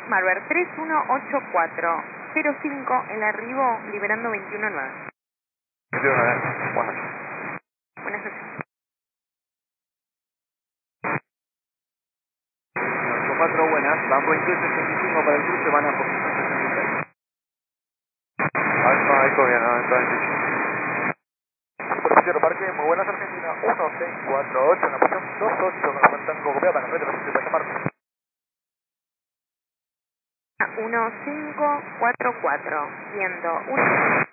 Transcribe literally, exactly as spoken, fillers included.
Malver tres uno ocho cuatro cero cinco, el arribo liberando veintiuno nueve. veintiuno nueve, buenas noches. Buenas noches. ocho cuatro, buenas, van veintiocho sesenta y cinco para el cruce, van a posición sesenta y seis. Alfa, Eco, bien, Alfa veintiocho. Superficial Parque, muy buenas, Argentina, uno seis cuatro ocho, en la posición dos ocho, con la Fantango copiada para el reto, para llamar. uno cinco cuatro cuatro, siendo uno...